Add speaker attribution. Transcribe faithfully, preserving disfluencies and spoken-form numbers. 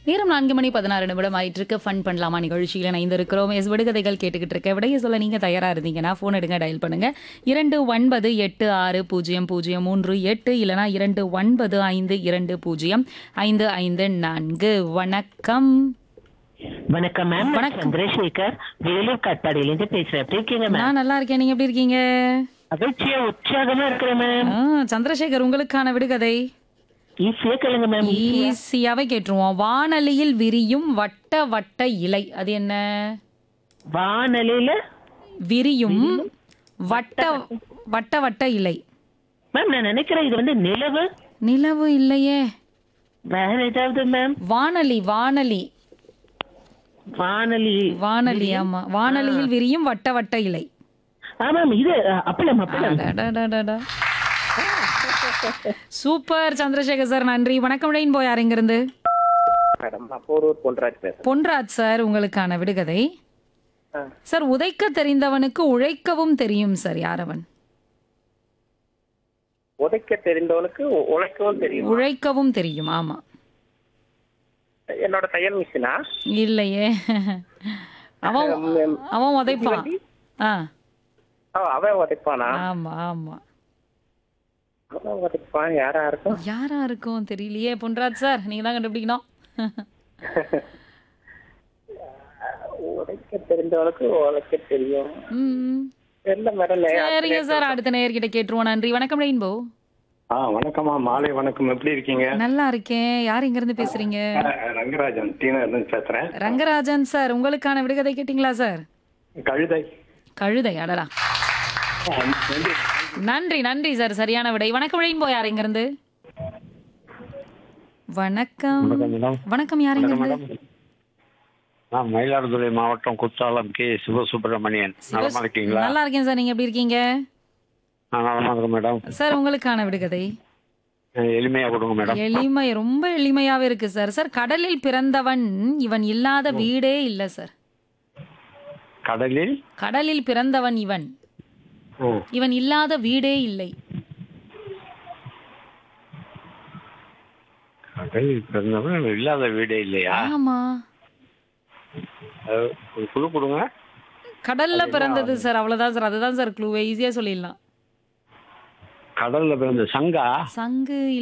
Speaker 1: நேரம் நான்கு மணி பதினாறு நிமிடம் ஆயிட்டு இருக்கு. ஃபன் பண்ணலாமா நிகழ்ச்சியில் இணைந்திருக்கிறோம். எஸ் விடுகதைகள் கேட்டுக்கிட்டு இருக்க விடைய சொல்ல நீங்கள் தயாராக இருந்தீங்கன்னா ஃபோன் எடுங்க, டயல் பண்ணுங்க இரண்டு ஒன்பது எட்டு ஆறு பூஜ்ஜியம் பூஜ்ஜியம் மூன்று எட்டு இல்லைனா இரண்டு ஒன்பது ஐந்து இரண்டு பூஜ்ஜியம் ஐந்து ஐந்து நான்கு. வணக்கம்.
Speaker 2: வணக்கம் மேம்.
Speaker 1: வணக்கம்.
Speaker 2: சந்திரசேகர் வேலூர் காட்பாடியிலிருந்து பேசுறேன். எப்படி இருக்கீங்க மேம்?
Speaker 1: நான் நல்லா இருக்கேன். நீங்க எப்படி இருக்கீங்க?
Speaker 2: மகிழ்ச்சியா உற்சாகமா இருக்கிறேன் மேம்.
Speaker 1: ஆ, சந்திரசேகர், உங்களுக்கான விடுகதை
Speaker 2: ஈஸியா கேளுங்க மேம்.
Speaker 1: ஈஸியாவே கேட்டுருவோம். வானலியில் விரியும் வட்ட வட்ட இலை, அது என்ன?
Speaker 2: வானலில
Speaker 1: விரியும் வட்ட வட்ட வட்ட இலை.
Speaker 2: மேம் நான் நினைக்கிறேன் இது வந்து நிலவு.
Speaker 1: நிலவு இல்லையே.
Speaker 2: வேற ஏதாவது மேம்?
Speaker 1: வானலி வானலி
Speaker 2: வானலி.
Speaker 1: வானலி ஆமா. வானலியில் விரியும் வட்ட வட்ட இலை.
Speaker 2: ஆமாம், இது அ, அப்பளம் அப்பளம்.
Speaker 1: அடடடடடா. சூப்பர் சந்திரசேகர் சார், நன்றி. வணக்கம். ரெயின்போ யார் இங்கிருந்து?
Speaker 3: மேடம் நான் போரூர் பொன்ராஜ் பேசுறேன்.
Speaker 1: பொன்ராஜ் சார், உங்களுக்கான விடுகதை.
Speaker 3: ஆ.
Speaker 1: சார், உதைக்க தெரிந்தவனுக்கு உழைக்கவும் தெரியும் சார். யார் அவன்?
Speaker 3: உதைக்க தெரிந்தவனுக்கு உ- உழைக்கவும் தெரியும்.
Speaker 1: உழைக்கவும் தெரியும். ஆமா.
Speaker 3: என்னோட தையல் மிஷினா?
Speaker 1: இல்லையே. அவன்
Speaker 3: உம்,
Speaker 1: அவன் உதைப்பான்.
Speaker 3: மிதிவண்டி?
Speaker 1: ஆ
Speaker 3: ஆ, அவன் உதைப்பானா?
Speaker 1: ஆமா ஆமா.
Speaker 3: அவன் உதைப்பான். யாரா இருக்கும்?
Speaker 1: யாரா இருக்கும் தெரியலையே. பொன்ராஜ் சார், நீங்க தான் கண்டுபிடிக்கணும்.
Speaker 3: உதைக்க தெரிந்தவனுக்கு உழைக்க தெரியும்.
Speaker 1: ம்.
Speaker 3: தெரியல மேடம்.
Speaker 1: சரிங்க சார், அடுத்த நேயர்கிட்ட கேட்டுருவோம். நன்றி. வணக்கம் ரெயின்போ.
Speaker 4: ஆ வணக்கம்மா, மாலை வணக்கம். எப்படி இருக்கீங்க?
Speaker 1: நல்லா இருக்கேன். யார் இங்க இருந்து பேசுறீங்க?
Speaker 4: அஹ், ரங்கராஜன் டீனா இருந்து பேசுறேன்.
Speaker 1: ரங்கராஜன் சார், உங்களுக்கான விடுகதை கேட்டீங்களா சார்?
Speaker 4: கழுதை.
Speaker 1: கழுதை. அடடா. நன்றி நன்றி சார், சரியான விடை. வணக்கம் ரெயின்போ யார் இங்க இருந்து? வணக்கம்.
Speaker 4: வணக்கம் மேடம்.
Speaker 1: வணக்கம், யார் இங்க இருந்து?
Speaker 4: நான் மயிலாடுதுறை மாவட்டம் குத்தாலம் கே சிவசுப்பிரமணியன். நலமா இருக்கீங்களா?
Speaker 1: நல்லா இருக்கேன் சார், நீங்க எப்படி இருக்கீங்க?
Speaker 4: நான் நலமா இருக்கேன் மேடம்.
Speaker 1: சார், உங்களுக்கான விடுகதை.
Speaker 4: அஹ், எளிமையா கொடுங்க மேடம்.
Speaker 1: எளிமை, ரொம்ப எளிமையாவே இருக்கு சார். சார், கடலில் பிறந்தவன் இவன் இல்லாத வீடே இல்ல சார்.
Speaker 4: கடலில்
Speaker 1: கடலில் பிறந்தவன் இவன்
Speaker 4: ம்,
Speaker 1: இவன் இல்லாத வீடே இல்லை.
Speaker 4: கடலில் பிறந்தவன் இல்லாத வீடே இல்லையா?
Speaker 1: ஆமா.
Speaker 4: அஹ், ஒரு குழு கொடுங்க.
Speaker 1: கடல்ல பிறந்தது சார், அவ்வளவுதான் சார். அதுதான் சார் க்ளூவே. ஈஸியா சொல்லிடலாம்.
Speaker 4: கடல்ல பிறந்த சங்கா.
Speaker 1: சங்கு